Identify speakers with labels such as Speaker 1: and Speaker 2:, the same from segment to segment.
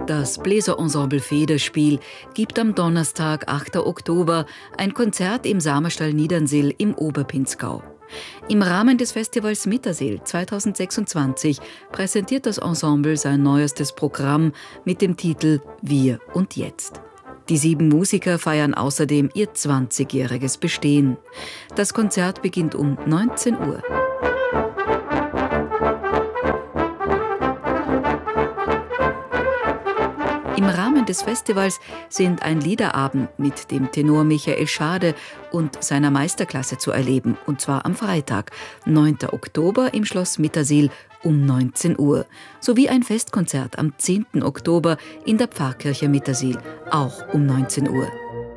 Speaker 1: Das Bläserensemble Federspiel gibt am Donnerstag, 8. Oktober, ein Konzert im Samerstall Niedernsill im Oberpinzgau. Im Rahmen des Festivals Mittersill 2026 präsentiert das Ensemble sein neuestes Programm mit dem Titel Wir und Jetzt. Die 7 Musiker feiern außerdem ihr 20-jähriges Bestehen. Das Konzert beginnt um 19 Uhr. Im Rahmen des Festivals sind ein Liederabend mit dem Tenor Michael Schade und seiner Meisterklasse zu erleben, und zwar am Freitag, 9. Oktober im Schloss Mittersill um 19 Uhr, sowie ein Festkonzert am 10. Oktober in der Pfarrkirche Mittersill, auch um 19 Uhr.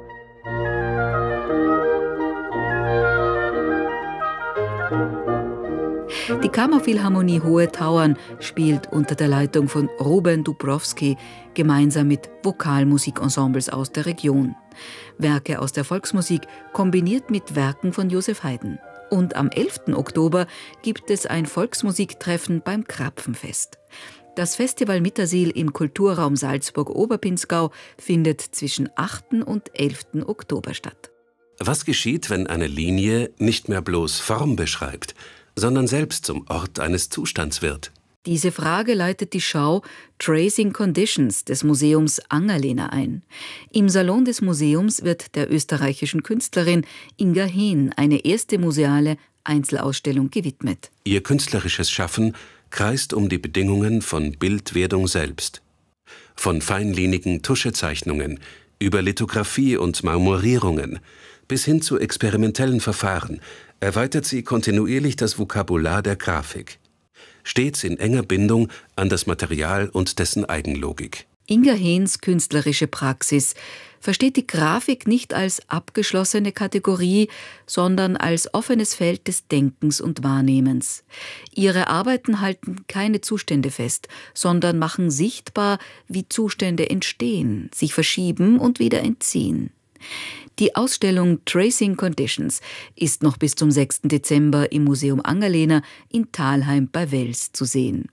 Speaker 1: Die Kammerphilharmonie Hohe Tauern spielt unter der Leitung von Ruben Dubrovsky gemeinsam mit Vokalmusikensembles aus der Region. Werke aus der Volksmusik kombiniert mit Werken von Joseph Haydn. Und am 11. Oktober gibt es ein Volksmusiktreffen beim Krapfenfest. Das Festival Mittersill im Kulturraum Salzburg-Oberpinzgau findet zwischen 8. und 11. Oktober statt.
Speaker 2: Was geschieht, wenn eine Linie nicht mehr bloß Form beschreibt, sondern selbst zum Ort eines Zustands wird?
Speaker 1: Diese Frage leitet die Schau Tracing Conditions des Museums Angerlehner ein. Im Salon des Museums wird der österreichischen Künstlerin Inga Hehn eine erste museale Einzelausstellung gewidmet.
Speaker 2: Ihr künstlerisches Schaffen kreist um die Bedingungen von Bildwerdung selbst. Von feinlinigen Tuschezeichnungen über Lithografie und Marmorierungen bis hin zu experimentellen Verfahren erweitert sie kontinuierlich das Vokabular der Grafik, stets in enger Bindung an das Material und dessen Eigenlogik.
Speaker 1: Inga Hehns künstlerische Praxis versteht die Grafik nicht als abgeschlossene Kategorie, sondern als offenes Feld des Denkens und Wahrnehmens. Ihre Arbeiten halten keine Zustände fest, sondern machen sichtbar, wie Zustände entstehen, sich verschieben und wieder entziehen. Die Ausstellung Tracing Conditions ist noch bis zum 6. Dezember im Museum Angerlehner in Thalheim bei Wels zu sehen.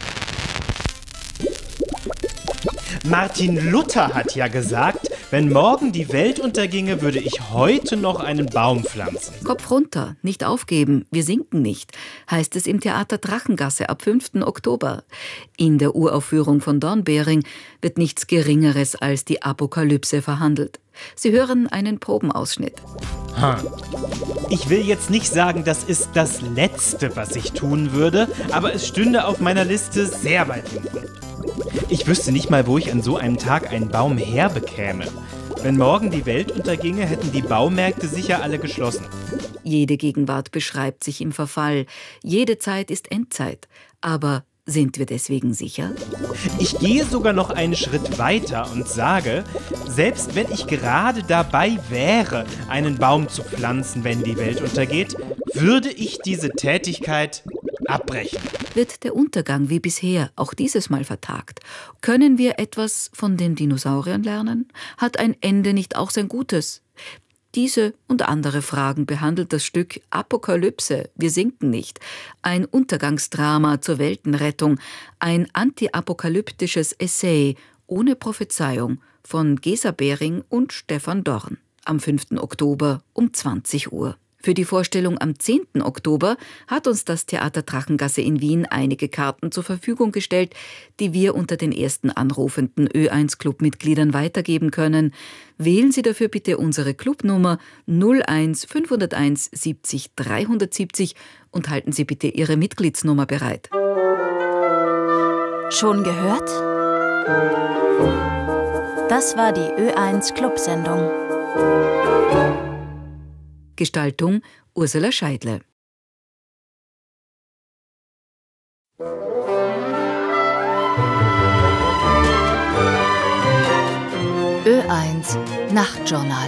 Speaker 3: Martin Luther hat ja gesagt, wenn morgen die Welt unterginge, würde ich heute noch einen Baum pflanzen.
Speaker 1: Kopf runter, nicht aufgeben, wir sinken nicht, heißt es im Theater Drachengasse ab 5. Oktober. In der Uraufführung von Dornbering wird nichts Geringeres als die Apokalypse verhandelt. Sie hören einen Probenausschnitt.
Speaker 3: Ich will jetzt nicht sagen, das ist das Letzte, was ich tun würde, aber es stünde auf meiner Liste sehr weit hinten. Ich wüsste nicht mal, wo ich an so einem Tag einen Baum herbekäme. Wenn morgen die Welt unterginge, hätten die Baumärkte sicher alle geschlossen.
Speaker 1: Jede Gegenwart beschreibt sich im Verfall. Jede Zeit ist Endzeit. Aber sind wir deswegen sicher?
Speaker 3: Ich gehe sogar noch einen Schritt weiter und sage, selbst wenn ich gerade dabei wäre, einen Baum zu pflanzen, wenn die Welt untergeht, würde ich diese Tätigkeit abbrechen.
Speaker 1: Wird der Untergang wie bisher auch dieses Mal vertagt? Können wir etwas von den Dinosauriern lernen? Hat ein Ende nicht auch sein Gutes? Diese und andere Fragen behandelt das Stück Apokalypse, wir sinken nicht, ein Untergangsdrama zur Weltenrettung, ein antiapokalyptisches Essay ohne Prophezeiung von Gesa Behring und Stefan Dorn am 5. Oktober um 20 Uhr. Für die Vorstellung am 10. Oktober hat uns das Theater Drachengasse in Wien einige Karten zur Verfügung gestellt, die wir unter den ersten anrufenden Ö1-Club-Mitgliedern weitergeben können. Wählen Sie dafür bitte unsere Clubnummer 01 501 70 370 und halten Sie bitte Ihre Mitgliedsnummer bereit.
Speaker 4: Schon gehört? Das war die Ö1-Club-Sendung.
Speaker 1: Gestaltung Ursula Scheidle.
Speaker 4: Ö1 Nachtjournal.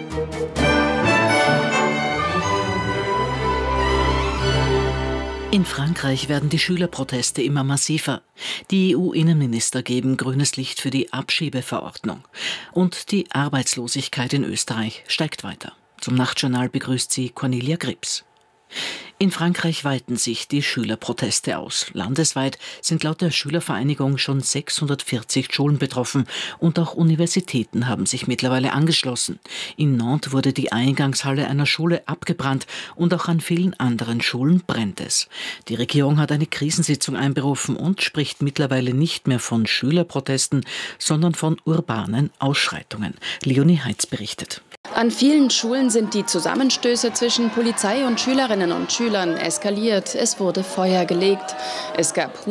Speaker 5: In Frankreich werden die Schülerproteste immer massiver. Die EU-Innenminister geben grünes Licht für die Abschiebeverordnung. Und die Arbeitslosigkeit in Österreich steigt weiter. Zum Nachtjournal begrüßt sie Cornelia Grips. In Frankreich weiten sich die Schülerproteste aus. Landesweit sind laut der Schülervereinigung schon 640 Schulen betroffen und auch Universitäten haben sich mittlerweile angeschlossen. In Nantes wurde die Eingangshalle einer Schule abgebrannt und auch an vielen anderen Schulen brennt es. Die Regierung hat eine Krisensitzung einberufen und spricht mittlerweile nicht mehr von Schülerprotesten, sondern von urbanen Ausschreitungen. Leonie Heitz berichtet.
Speaker 6: An vielen Schulen sind die Zusammenstöße zwischen Polizei und Schülerinnen und Schülern eskaliert. Es wurde Feuer gelegt. Es gab